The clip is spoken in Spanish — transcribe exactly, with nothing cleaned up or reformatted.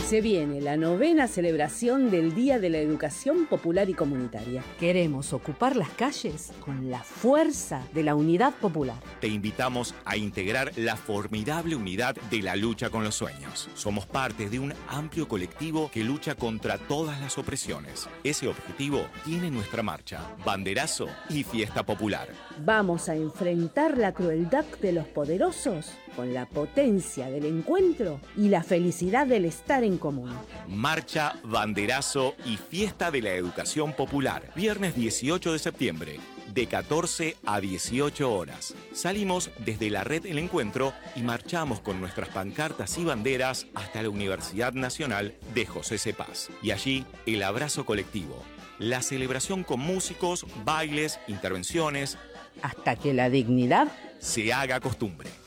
Se viene la novena celebración del Día de la Educación Popular y Comunitaria. Queremos ocupar las calles con la fuerza de la unidad popular. Te invitamos a integrar la formidable unidad de la lucha con los sueños. Somos parte de un amplio colectivo que lucha contra todas las opresiones. Ese objetivo tiene nuestra marcha, banderazo y fiesta popular. Vamos a enfrentar la crueldad de los poderosos con la potencia del encuentro y la felicidad del estar en común. Marcha, banderazo y fiesta de la educación popular. Viernes dieciocho de septiembre, de catorce a dieciocho horas. Salimos desde la red El Encuentro y marchamos con nuestras pancartas y banderas hasta la Universidad Nacional de José C. Paz. Y allí, el abrazo colectivo. La celebración con músicos, bailes, intervenciones. Hasta que la dignidad se haga costumbre.